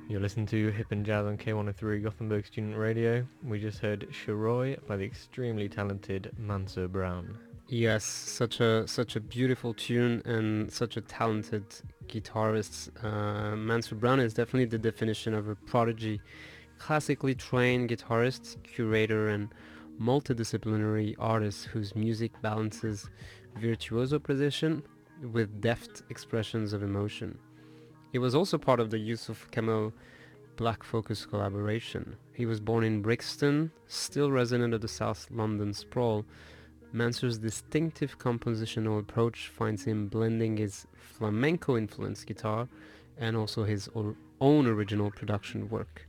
You're listening to Hip and Jazz on K103 Gothenburg Student Radio. We just heard Shiroi by the extremely talented Mansour Brown. Yes, such a beautiful tune and such a talented guitarist. Mansour Brown is definitely the definition of a prodigy, classically trained guitarist, curator, and multidisciplinary artist whose music balances virtuoso precision with deft expressions of emotion. He was also part of the Yusuf Kemal Black Focus collaboration. He was born in Brixton, still resident of the South London sprawl. Mansour's distinctive compositional approach finds him blending his flamenco-influenced guitar and also his own original production work.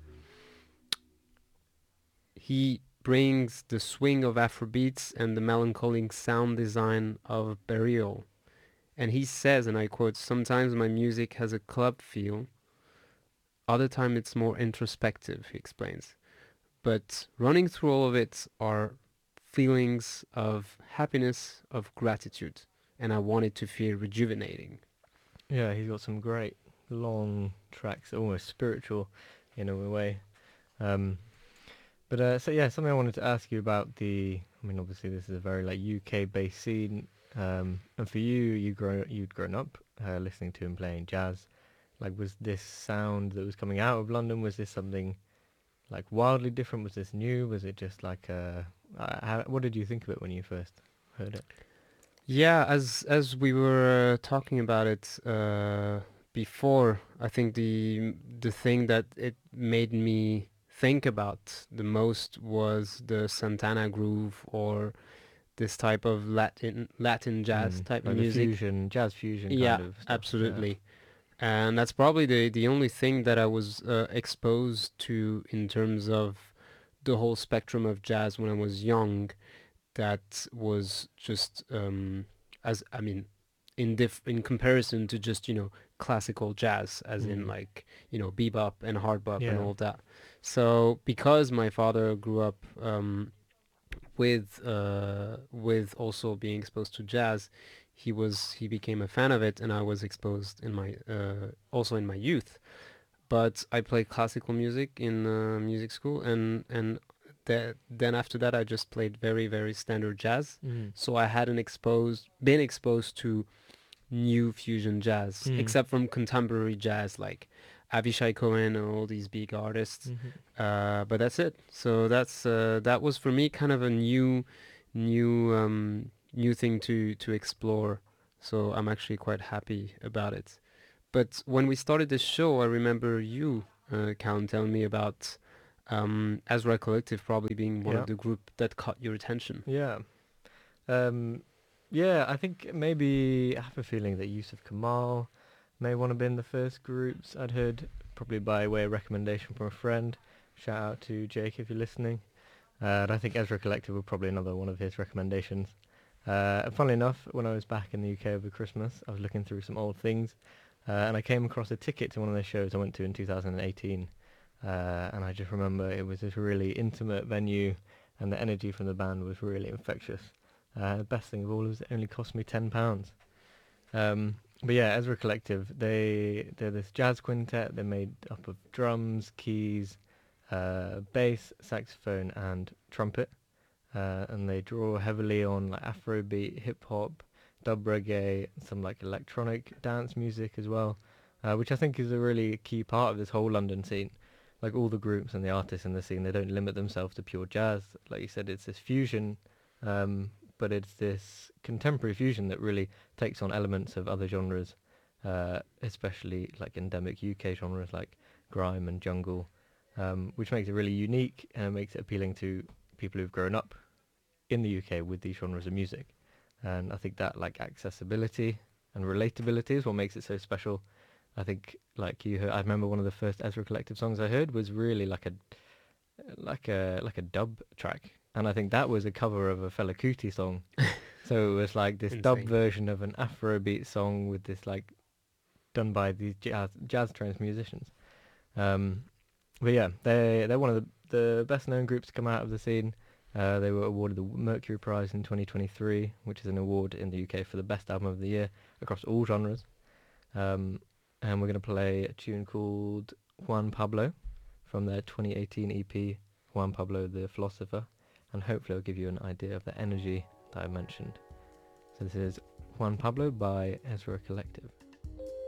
He brings the swing of Afrobeats and the melancholic sound design of Burial. And he says, and I quote, "Sometimes my music has a club feel, other time it's more introspective," he explains. But running through all of it are feelings of happiness, of gratitude, and I want it to feel rejuvenating. Yeah, he's got some great long tracks, almost spiritual in a way. Um, so yeah, something I wanted to ask you about I mean, obviously this is a very like UK-based scene, and for you, you'd grown up listening to and playing jazz. Like, was this sound that was coming out of London? Was this something like wildly different? Was this new? Was it just like what did you think of it when you first heard it? Yeah, as we were talking about it before, I think the thing that it made me think about the most was the Santana groove or this type of Latin jazz type of Like the music. jazz fusion Yeah, kind of stuff. Yeah. absolutely. And that's probably the only thing that I was exposed to in terms of the whole spectrum of jazz when I was young. That was just as I mean, in comparison to just classical jazz, as in Mm. like bebop and hard bop and Yeah. all that. So because my father grew up with also being exposed to jazz, he became a fan of it, and I was exposed in my also in my youth. But I played classical music in music school, and then after that I just played very very standard jazz. Mm. So I hadn't been exposed to new fusion jazz, Mm. except from contemporary jazz like Avishai Cohen and all these big artists. Mm-hmm. But that's it. So that was for me kind of a new thing to explore. So I'm actually quite happy about it. But when we started this show, I remember you, Count, telling me about Ezra Collective probably being one Yeah. of the group that caught your attention. Yeah. Um, yeah, I think maybe I have a feeling that Yusuf Kamal may want to be in the first groups I'd heard, probably by way of recommendation from a friend. Shout out to Jake if you're listening. And I think Ezra Collective were probably another one of his recommendations. And funnily enough, when I was back in the UK over Christmas, I was looking through some old things, and I came across a ticket to one of those shows I went to in 2018. And I just remember it was this really intimate venue, and the energy from the band was really infectious. The best thing of all is it only cost me £10. But yeah, Ezra Collective, they're this jazz quintet. They're made up of drums, keys, bass, saxophone, and trumpet. And they draw heavily on like Afrobeat, hip hop, dub reggae, some like electronic dance music as well, which I think is a really key part of this whole London scene. Like all the groups and the artists in the scene, they don't limit themselves to pure jazz. Like you said, it's this fusion, but it's this contemporary fusion that really takes on elements of other genres, especially like endemic UK genres like grime and jungle, which makes it really unique and it makes it appealing to people who've grown up in the UK with these genres of music. And I think that like accessibility and relatability is what makes it so special. I think like you heard, I remember one of the first Ezra Collective songs I heard was really like a dub track, and I think that was a cover of a Fela Kuti song. So it was like this dub Insane. version of an Afrobeat song with this like done by these jazz trance musicians. Um, but yeah, they're one of the best known groups to come out of the scene. They were awarded the Mercury Prize in 2023, which is an award in the UK for the best album of the year across all genres. Um, and we're going to play a tune called Juan Pablo from their 2018 EP, Juan Pablo the Philosopher, and hopefully it'll give you an idea of the energy that I mentioned. So this is Juan Pablo by Ezra Collective.